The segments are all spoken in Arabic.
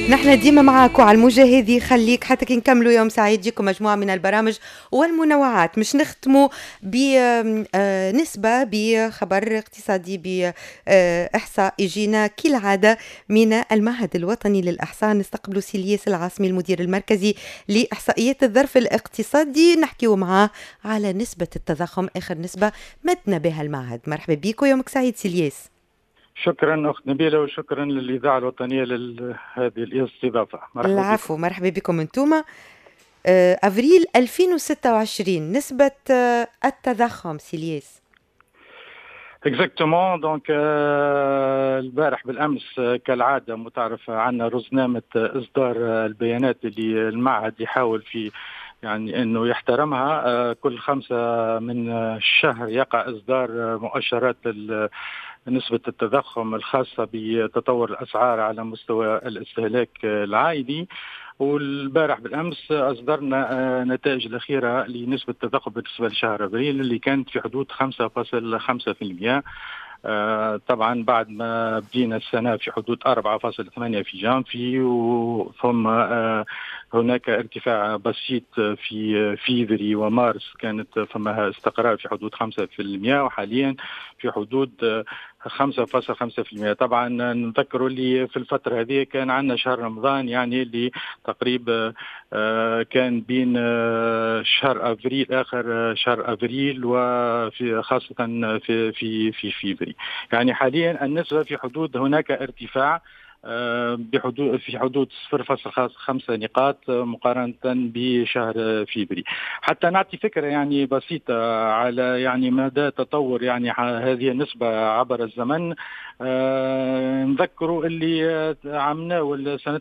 نحن ديما معاكم على الموجة هذه، خليك حتى كي نكملوا يوم سعيد يجيكم مجموعة من البرامج والمنوعات. مش نختموا بنسبة بخبر اقتصادي بإحصاء يجينا كالعادة من المعهد الوطني للإحصاء. نستقبلوا سيلياس العاصمي المدير المركزي لإحصائيات الظرف الاقتصادي، نحكيوا معاه على نسبة التضخم، آخر نسبة مدنا بها المعهد. مرحبا بيكم، يومك سعيد سيلياس. شكرا أخت نبيلة وشكرا للإذاعة الوطنية لهذه الاستضافة. العفو، مرحبا بكم انتوما. أفريل 2026 نسبة التضخم سيلياس. اكزاكتومون. دونك البارح بالامس كالعاده متعرف عنا رزنامه اصدار البيانات اللي المعهد يحاول في يعني انه يحترمها. كل 5 من الشهر يقع اصدار مؤشرات نسبة التضخم الخاصة بتطور الأسعار على مستوى الاستهلاك العائلي. والبارح بالأمس أصدرنا نتائج الأخيرة لنسبة التضخم بالنسبة لشهر أبريل اللي كانت في حدود 5.5%. طبعا بعد ما بدينا السنة في حدود 4.8 في جانفي، ثم هناك ارتفاع بسيط في فيفري ومارس، كانت فما استقرار في حدود 5%، وحاليا في حدود 5.5%. طبعا نذكروا اللي في الفترة هذه كان عندنا شهر رمضان يعني اللي تقريبا كان بين شهر أبريل، آخر شهر أبريل، وفي خاصة في فيفري. يعني حاليا النسبة في حدود هناك ارتفاع في حدود 0.5 نقاط مقارنة بشهر فيفري. حتى نعطي فكرة يعني بسيطة على يعني مدى تطور يعني هذه النسبة عبر الزمن. نذكروا اللي عمناه سنة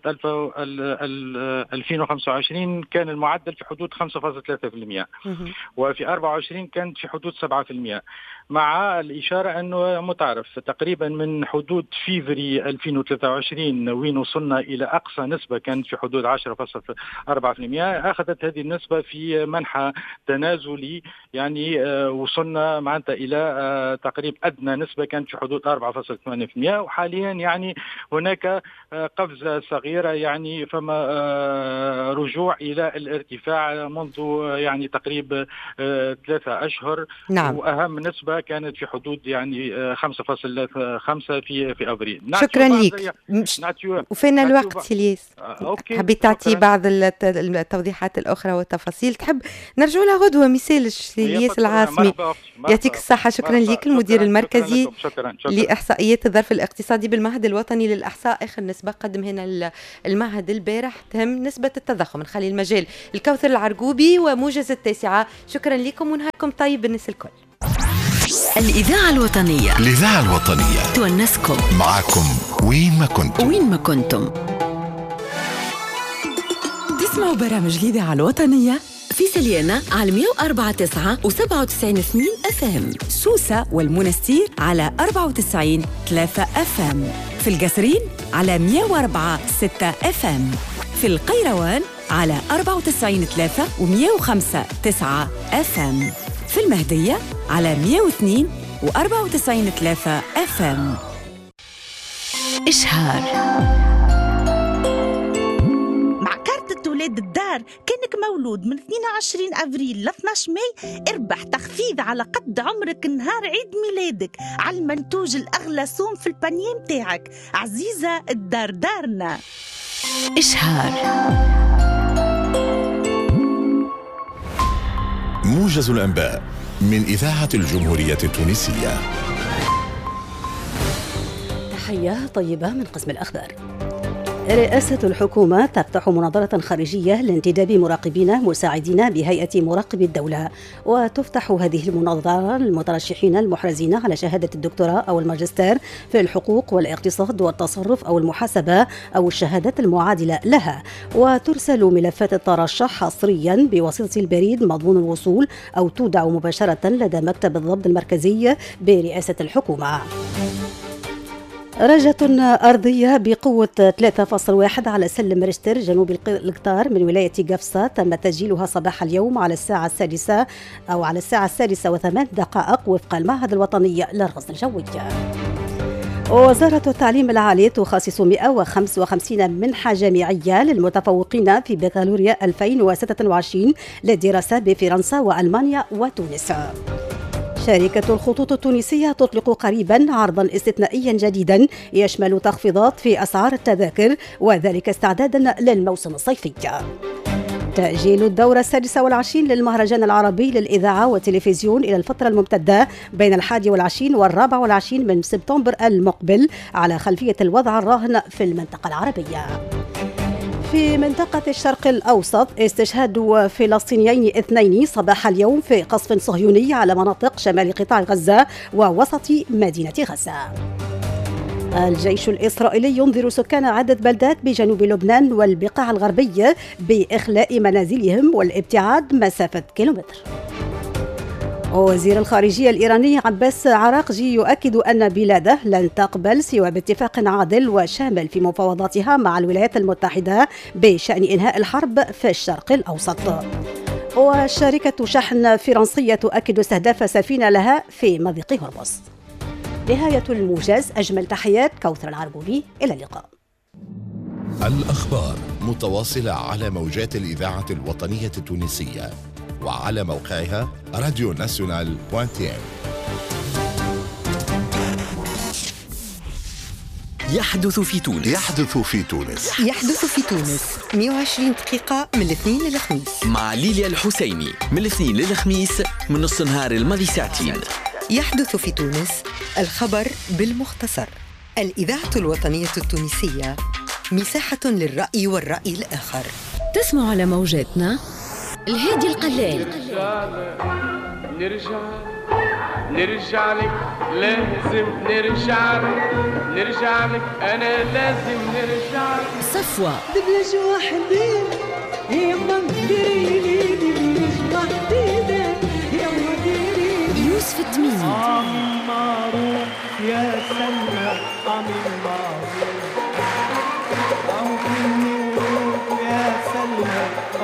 2025 كان المعدل في حدود 5.3%، وفي 24 كانت في حدود 7%، مع الإشارة أنه متعرف تقريبا من حدود فيفري 2023 وين وصلنا إلى أقصى نسبة كانت في حدود 10.4%. أخذت هذه النسبة في منحى تنازلي، يعني وصلنا معناتها إلى تقريبا أدنى نسبة كانت في حدود 4.8%، وحاليا يعني هناك قفزة صغيرة، يعني فما رجوع إلى الارتفاع منذ يعني تقريبا 3 أشهر. نعم. وأهم نسبة كانت في حدود يعني 5.5 في أبريل. شكرا لك. وفينا الوقت سيلياس. حبيت تعطي بعض التوضيحات الأخرى والتفاصيل، تحب نرجع لها غدوة مثال سيلياس العاصمي. يعطيك الصحة. شكرا لك، المدير المركزي لإحصائيات الظرف الاقتصادي بالمعهد الوطني للإحصاء. آخر نسبة قدم هنا المعهد البارح تهم نسبة التضخم. نخلي المجال الكوثر العرقوبي وموجز 9. شكرا لكم ونهاركم طيب بالنسبة الكل. الإذاعة الوطنية، الإذاعة الوطنية تونسكم معكم وين ما كنتم. تسمعوا برامج الإذاعة الوطنية في سليانة على 104.9 و97.2 FM، سوسة والمنستير على 94.3 FM، في القصرين على 104.6 FM، في القيروان على 94.3 و105.9 FM، في المهدية على 102 و94.3 FM. إشهار. مع كارتة ولاد الدار، كأنك مولود من 22 أفريل ل 12 ماي اربح تخفيض على قد عمرك نهار عيد ميلادك على المنتوج الأغلى سوم في البانيه متاعك. عزيزة، الدار دارنا. إشهار. موجز الأنباء من إذاعة الجمهورية التونسية. تحية طيبة من قسم الأخبار. رئاسة الحكومة تفتح مناظرة خارجية لانتداب مراقبين مساعدين بهيئة مراقبي الدولة، وتفتح هذه المناظرة للمترشحين المحرزين على شهادة الدكتوراه أو الماجستير في الحقوق والاقتصاد والتصرف أو المحاسبة أو الشهادات المعادلة لها، وترسل ملفات الترشح حصريا بواسطة البريد مضمون الوصول أو تودع مباشرة لدى مكتب الضبط المركزي برئاسة الحكومة. رجة أرضية بقوة 3.1 على سلم رشتر جنوب القطار من ولاية قفصة تم تسجيلها صباح اليوم على الساعة 6:08 وفق المعهد الوطني للرصد الجوي. وزارة التعليم العالي تخصص 155 منحة جامعية للمتفوقين في بكالوريا 2026 للدراسة بفرنسا وألمانيا وتونس. شركة الخطوط التونسية تطلق قريبا عرضا استثنائيا جديدا يشمل تخفيضات في أسعار التذاكر، وذلك استعدادا للموسم الصيفي. تأجيل الدورة 26 للمهرجان العربي للإذاعة والتلفزيون إلى الفترة الممتدة بين 21 وال 24 من سبتمبر المقبل على خلفية الوضع الراهن في المنطقة العربية. في منطقة الشرق الأوسط استشهاد فلسطينيين 2 صباح اليوم في قصف صهيوني على مناطق شمال قطاع غزة ووسط مدينة غزة. الجيش الإسرائيلي ينذر سكان عدة بلدات بجنوب لبنان والبقاع الغربية بإخلاء منازلهم والابتعاد مسافة كيلومتر. وزير الخارجية الإيراني عباس عراقجي يؤكد أن بلاده لن تقبل سوى باتفاق عادل وشامل في مفاوضاتها مع الولايات المتحدة بشأن إنهاء الحرب في الشرق الأوسط. وشركة شحن فرنسية تؤكد استهداف سفينة لها في مضيق هرمز. نهاية الموجز. أجمل تحيات كوثر العربولي، إلى اللقاء. الأخبار متواصلة على موجات الإذاعة الوطنية التونسية وعلى موقعها radionational.tn. يحدث في تونس 120 دقيقة من الاثنين للخميس مع ليليا الحسيني، من الاثنين للخميس من نص نهار الماضي ساعتين. يحدث في تونس، الخبر بالمختصر. الإذاعة الوطنية التونسية، مساحة للرأي والرأي الآخر. تسمع على موجاتنا الهادي القلال. نرجع لك لازم نرجع لك أنا لازم نرجع لك. صفوة دبلج وحدين يما ديريلي دبلج وحدين يما ديريلي. يوسف التميمي. عمي معروف يا سلمى، عمي معروف يا سلمى.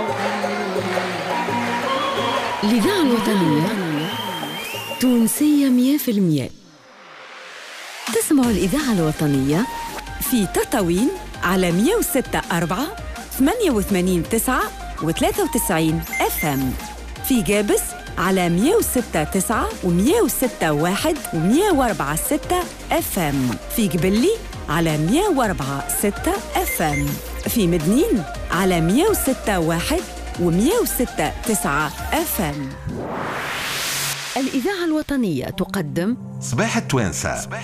الإذاعة الوطنية تونسية 100%. تسمع الإذاعة الوطنية في تطاوين على 106.4 88.9 و93 FM، في جابس على 106.9 و106.1 و104.6 FM، في جبلي على 104.6 FM، في مدنين على 106.1 و106.9 FM. الإذاعة الوطنية تقدم صباح التوانسة.